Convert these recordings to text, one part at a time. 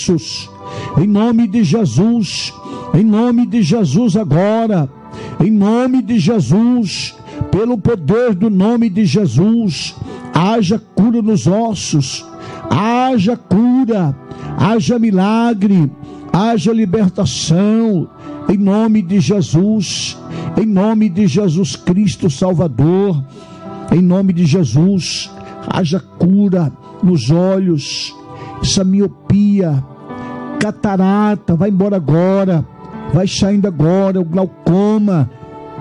ossos, em nome de Jesus, em nome de Jesus agora, em nome de Jesus, pelo poder do nome de Jesus, haja cura nos ossos, haja cura, haja milagre, haja libertação, em nome de Jesus, em nome de Jesus Cristo Salvador, em nome de Jesus, haja cura nos olhos, essa miopia, catarata, vai embora agora, vai saindo agora, o glaucoma,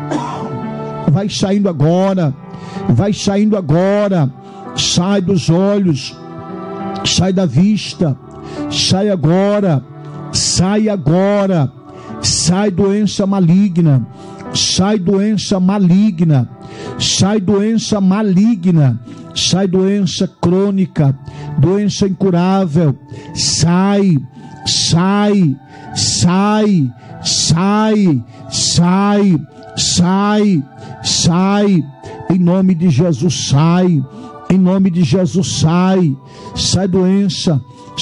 vai saindo agora, vai saindo agora, sai dos olhos, sai da vista, sai agora, sai agora, sai doença maligna, sai doença maligna, sai doença maligna, sai doença crônica, doença incurável, sai, sai, sai, sai, sai, sai, sai, em nome de Jesus sai, em nome de Jesus sai, sai doença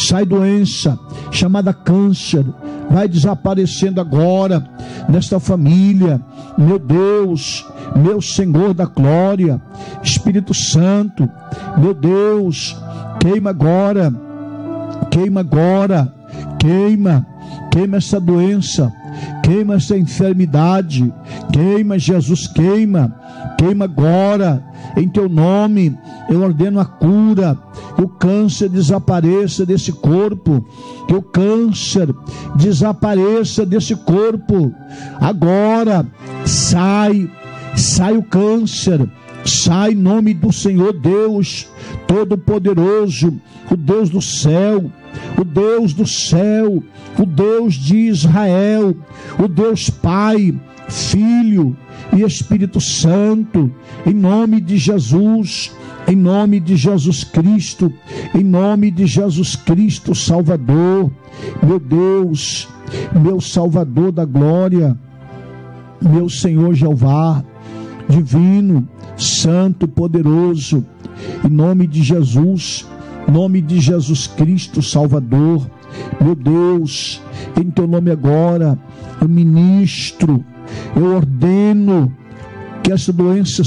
chamada câncer, vai desaparecendo agora nesta família, meu Deus, meu Senhor da glória, Espírito Santo, meu Deus, queima agora, queima agora, queima essa doença, queima essa enfermidade, queima Jesus, queima agora, em teu nome, eu ordeno a cura, que o câncer desapareça desse corpo, que o câncer desapareça desse corpo, agora, sai o câncer, sai em nome do Senhor Deus Todo-Poderoso, o Deus do céu, o Deus do céu, o Deus de Israel, o Deus Pai, Filho e Espírito Santo, em nome de Jesus, em nome de Jesus Cristo, em nome de Jesus Cristo Salvador, meu Deus, meu Salvador da glória, meu Senhor Jeová, divino, santo, poderoso, em nome de Jesus, nome de Jesus Cristo Salvador, meu Deus, em teu nome agora, eu ministro, eu ordeno que essa doença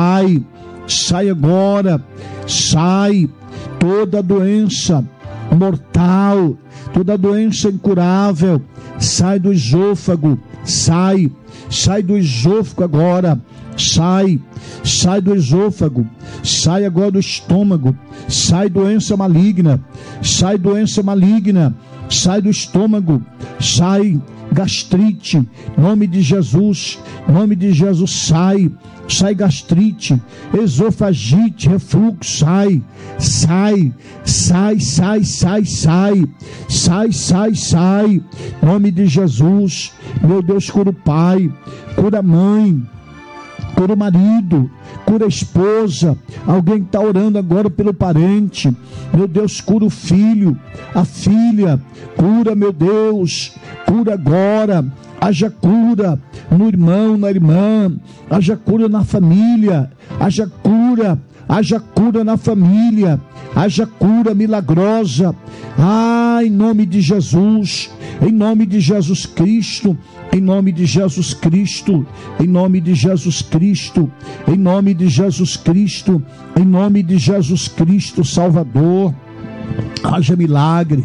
sai agora, sai toda doença mortal, toda doença incurável, sai do esôfago, sai do esôfago agora, sai do esôfago, sai agora do estômago, sai doença maligna, sai do estômago, sai gastrite, nome de Jesus, sai gastrite, esofagite, refluxo, sai, nome de Jesus, meu Deus, cura o pai, cura a mãe, cura o marido, cura a esposa, alguém está orando agora pelo parente, meu Deus, cura o filho, a filha, cura, meu Deus, cura agora, haja cura no irmão, na irmã, haja cura na família, haja cura na família, haja cura milagrosa, em nome de Jesus, em nome de Jesus Cristo, em nome de Jesus Cristo, em nome de Jesus Cristo, em nome de Jesus Cristo, em nome de Jesus Cristo Salvador, haja milagre,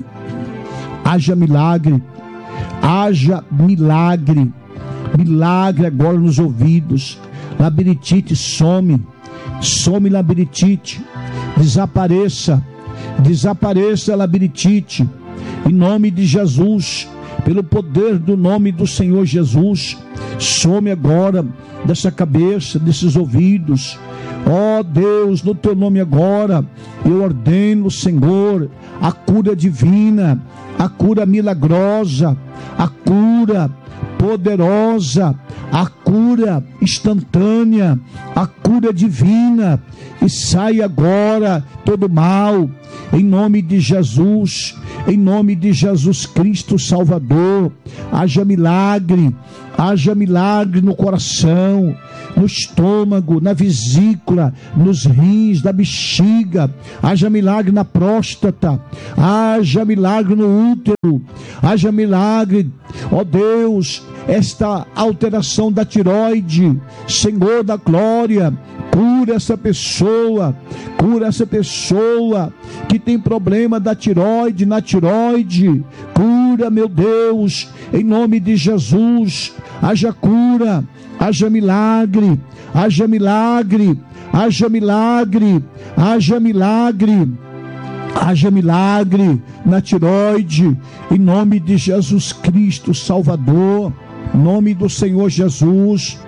milagre agora nos ouvidos, labirintite some labirintite, desapareça a labirintite, em nome de Jesus, pelo poder do nome do Senhor Jesus, some agora dessa cabeça, desses ouvidos, ó Deus, no teu nome agora, eu ordeno, Senhor, a cura divina, a cura milagrosa, a cura poderosa, a cura instantânea, a cura divina, e sai agora todo mal, em nome de Jesus, em nome de Jesus Cristo Salvador, haja milagre Haja milagre no coração, no estômago, na vesícula, nos rins, na bexiga. Haja milagre na próstata. Haja milagre no útero. Haja milagre, ó Deus, esta alteração da tireoide. Senhor da glória, cura essa pessoa que tem problema da tireoide, na tireoide. Cura, meu Deus, em nome de Jesus. Haja cura, haja milagre, haja milagre, haja milagre, haja milagre, haja milagre na tireoide, em nome de Jesus Cristo, Salvador, em nome do Senhor Jesus,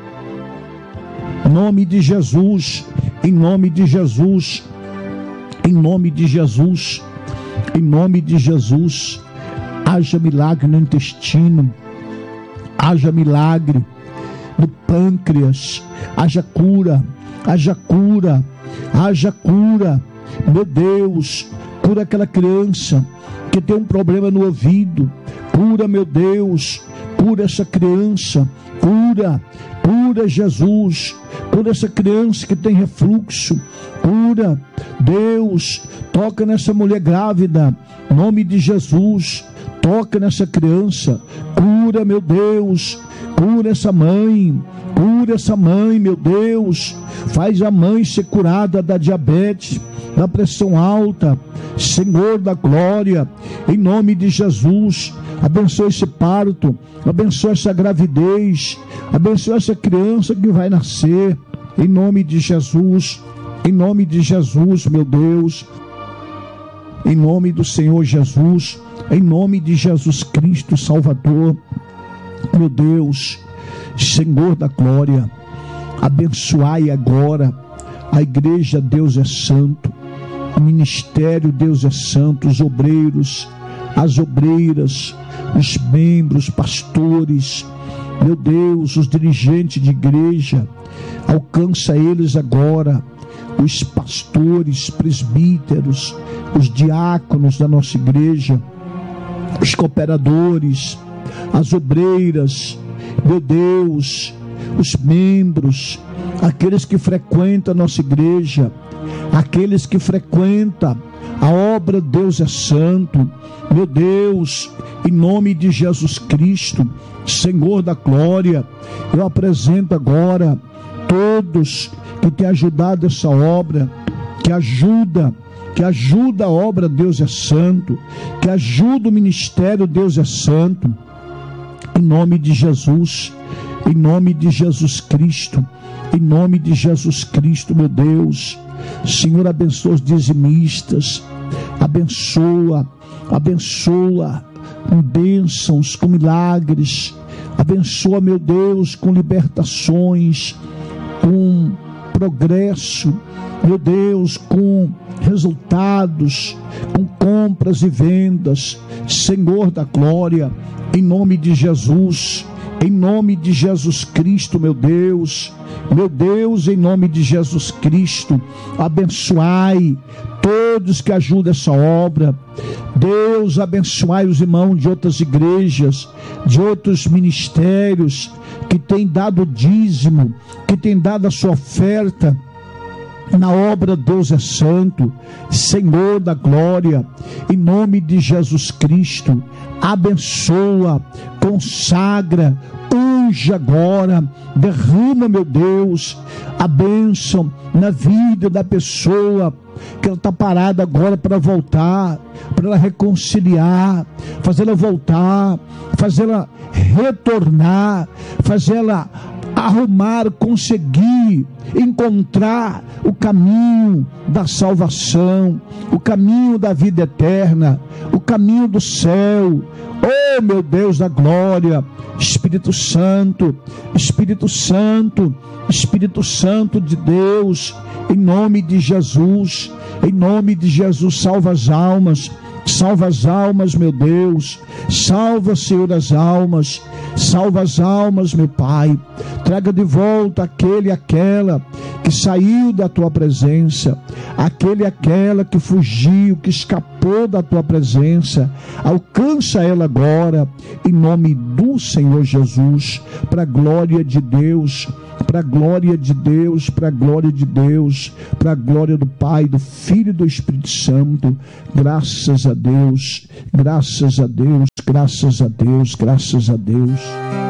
em nome de Jesus, em nome de Jesus, em nome de Jesus, em nome de Jesus. Haja milagre no intestino, haja milagre no pâncreas, haja cura, haja cura, haja cura. Meu Deus, cura aquela criança que tem um problema no ouvido. Cura, meu Deus, cura essa criança. Cura, cura, Jesus. Cura essa criança que tem refluxo. Cura, Deus, toca nessa mulher grávida, em nome de Jesus. Toca nessa criança. Cura, meu Deus. Cura essa mãe, meu Deus. Faz a mãe ser curada da diabetes, da pressão alta. Senhor da glória, em nome de Jesus. Abençoa esse parto, abençoa essa gravidez, abençoa essa criança que vai nascer, em nome de Jesus, meu Deus, em nome do Senhor Jesus, em nome de Jesus Cristo, Salvador. Meu Deus, Senhor da glória, abençoai agora a igreja Deus é Santo, o ministério Deus é Santo, os obreiros, as obreiras, os membros, pastores, meu Deus, os dirigentes de igreja. Alcança eles agora, os pastores, presbíteros, os diáconos da nossa igreja, os cooperadores, as obreiras, meu Deus, os membros, aqueles que frequentam a nossa igreja, aqueles que frequentam a obra Deus é Santo, meu Deus, em nome de Jesus Cristo, Senhor da glória, eu apresento agora todos que têm ajudado essa obra, que ajuda a obra Deus é Santo, que ajuda o ministério Deus é Santo, em nome de Jesus, em nome de Jesus Cristo, em nome de Jesus Cristo, meu Deus. Senhor, abençoa os dizimistas, abençoa com bênçãos, com milagres, abençoa, meu Deus, com libertações, com progresso, meu Deus, com resultados, com compras e vendas, Senhor da glória, em nome de Jesus, em nome de Jesus Cristo, meu Deus, em nome de Jesus Cristo, abençoai todos que ajudam essa obra. Deus, abençoai os irmãos de outras igrejas, de outros ministérios, que têm dado dízimo, que têm dado a sua oferta na obra Deus é Santo, Senhor da glória, em nome de Jesus Cristo. Abençoa, consagra, unge agora, derrama, meu Deus, a bênção na vida da pessoa que ela está parada agora para voltar, para ela reconciliar, fazê-la voltar, fazê-la retornar, fazê-la arrumar, conseguir encontrar o caminho da salvação, o caminho da vida eterna, o caminho do céu. Oh, meu Deus da glória, Espírito Santo, Espírito Santo, Espírito Santo de Deus, em nome de Jesus, salva as almas, Salva as almas, meu Deus. Salva, Senhor, as almas. Salva as almas, meu Pai. Traga de volta aquele e aquela que saiu da tua presença, aquele e aquela que fugiu, que escapou da tua presença. Alcança ela agora, em nome do Senhor Jesus, para a glória de Deus, para a glória de Deus, para a glória de Deus, para a glória do Pai, do Filho e do Espírito Santo. Graças a Deus, graças a Deus, graças a Deus, graças a Deus.